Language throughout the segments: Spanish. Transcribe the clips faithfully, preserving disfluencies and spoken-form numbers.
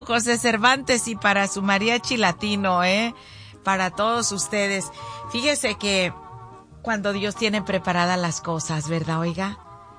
José Cervantes y para su mariachi latino, ¿eh? Para todos ustedes. Fíjese que cuando Dios tiene preparadas las cosas, ¿verdad, oiga?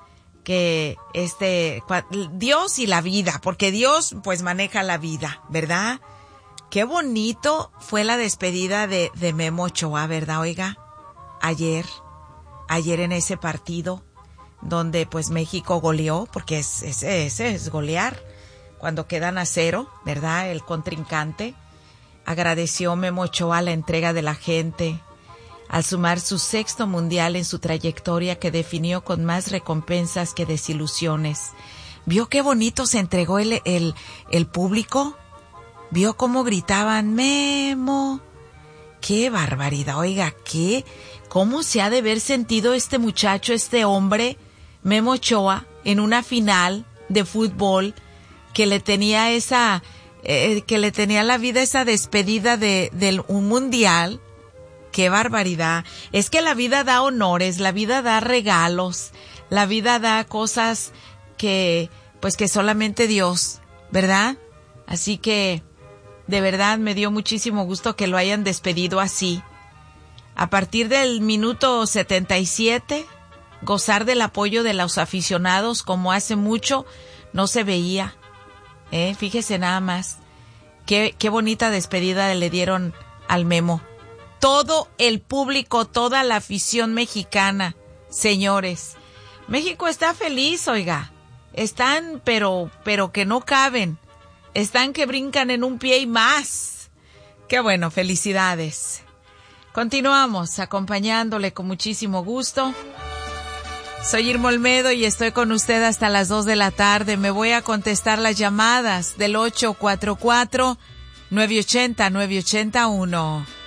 Que este, Dios y la vida, porque Dios pues maneja la vida, ¿verdad? Qué bonito fue la despedida de, de Memo Ochoa, ¿verdad, oiga? Ayer, ayer en ese partido donde pues México goleó, porque es, ese, ese es golear. Cuando quedan a cero, ¿verdad? El contrincante agradeció Memo Ochoa la entrega de la gente al sumar su sexto mundial en su trayectoria que definió con más recompensas que desilusiones. ¿Vio qué bonito se entregó el, el, el público? ¿Vio cómo gritaban Memo? ¡Qué barbaridad! Oiga, ¿qué? ¿Cómo se ha de haber sentido este muchacho, este hombre, Memo Ochoa, en una final de fútbol que le tenía esa, eh, que le tenía la vida esa despedida de, de un mundial? ¡Qué barbaridad! Es que la vida da honores, la vida da regalos, la vida da cosas que, pues que solamente Dios, ¿verdad? Así que, de verdad me dio muchísimo gusto que lo hayan despedido así. A partir del minuto setenta y siete, gozar del apoyo de los aficionados como hace mucho no se veía. Eh, fíjese nada más, qué, qué bonita despedida le dieron al Memo. Todo el público, toda la afición mexicana, señores. México está feliz, oiga. Están, pero, pero que no caben. Están que brincan en un pie y más. Qué bueno, felicidades. Continuamos acompañándole con muchísimo gusto. Soy Irma Olmedo y estoy con usted hasta las dos de la tarde. Me voy a contestar las llamadas del ocho cuatro cuatro, nueve ocho cero, nueve ocho uno.